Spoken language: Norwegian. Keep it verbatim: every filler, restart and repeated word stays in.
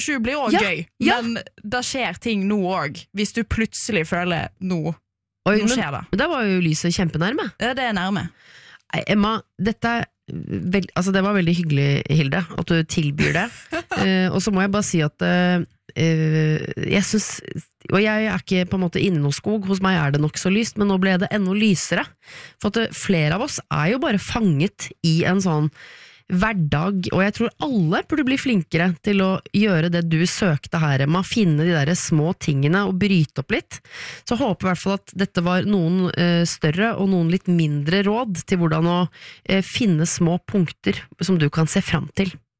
tjue blir også Ja, gøy, ja. men det skjer ting nå også, hvis du plutselig føler nå, Oi, nå men, skjer det. men da var jo lyset kjempenærme. Ja, det er nærme. Nei, Emma, dette er vel, altså det var veldig hyggelig, Hilde, at du tilbyr det. eh, og så må jeg bare si at eh, jeg synes, og jeg er ikke på en måte inne i noen skog, hos meg er det nok så lyst, men nå ble det enda lysere. For at eh, flere av oss er jo bare fanget i en sånn hverdag, og jeg tror alle burde bli flinkere til å gjøre det du søkte her, Emma, finne de der små tingene og bryte opp litt. Så håper jeg i hvert fall at dette var noen eh, større og noen litt mindre råd til hvordan å eh, finne små punkter som du kan se fram til.